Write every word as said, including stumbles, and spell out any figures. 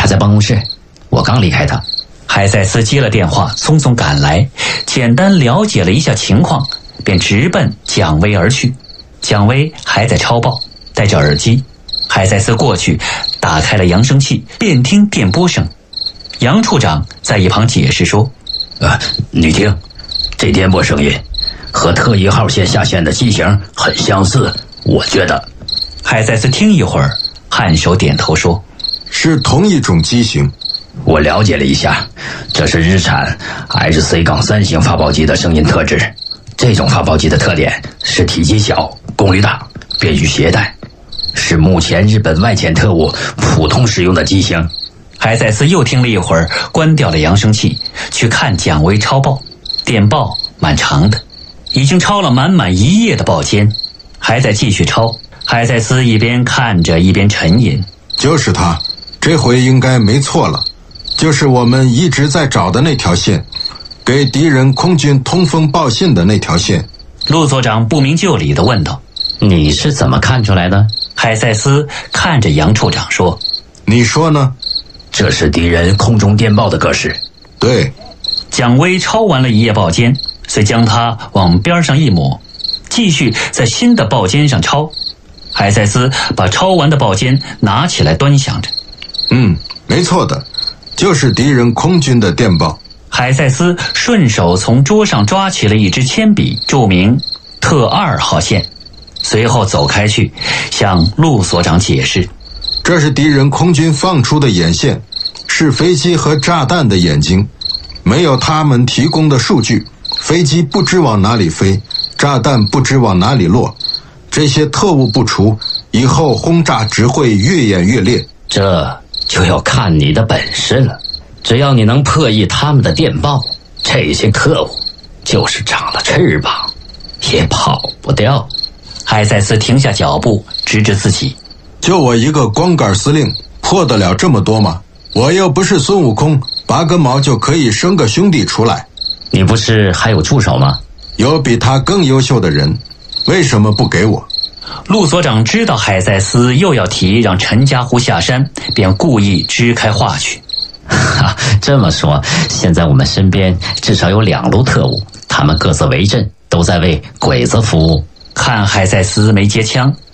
在办公室，我刚离开他。 海塞斯接了电话，匆匆赶来，简单了解了一下情况，便直奔蒋薇而去。蒋薇还在抄报，戴着耳机。海塞斯过去，打开了扬声器，便听电波声。杨处长在一旁解释说：“ 呃，你听，这电波声音和特一号线下线的机型很相似，我觉得。” 海塞斯听一会儿，颔首点头说：“ 是同一种机型。 我了解了一下，这是日产 H C 三 型发报机的声音特质。这种发报机的特点是体积小、功率大、便于携带，是目前日本外遣特务普通使用的机型。” 海塞斯又听了一会儿，关掉了扬声器，去看蒋薇抄报。电报蛮长的，已经抄了满满一页的报间，还在继续抄。海塞斯一边看着一边沉吟：“ 就是他，这回应该没错了，就是我们一直在找的那条线，给敌人空军通风报信的那条线。” 陆所长不明就里地问道：“ 你是怎么看出来的？” 海塞斯看着杨处长说：“ 你说呢？”“ 这是敌人空中电报的格式。”“ 对。” 蒋薇抄完了一页报间，遂将它往边上一抹，继续在新的报间上抄。海塞斯把抄完的报间拿起来端详着。 “嗯，没错的，就是敌人空军的电报。” 海塞斯顺手从桌上抓起了一支铅笔，注明特二号线，随后走开去，向陆所长解释：“ 这是敌人空军放出的眼线，是飞机和炸弹的眼睛。没有他们提供的数据，飞机不知往哪里飞，炸弹不知往哪里落。这些特务不除，以后轰炸只会越演越烈。”“ 这就要看你的本事了。只要你能破译他们的电报，这些特务就是长了翅膀也跑不掉。” 海塞斯停下脚步，指指自己：“ 就我一个光杆司令，破得了这么多吗？我又不是孙悟空，拔个毛就可以生个兄弟出来。”“ 你不是还有助手吗？”“ 有比他更优秀的人，为什么不给我？” 陆所长知道海塞斯又要提让陈家湖下山，便故意支开话去：“ 哈，这么说，现在我们身边至少有两路特务，他们各自为政，都在为鬼子服务。” 看海塞斯没接枪，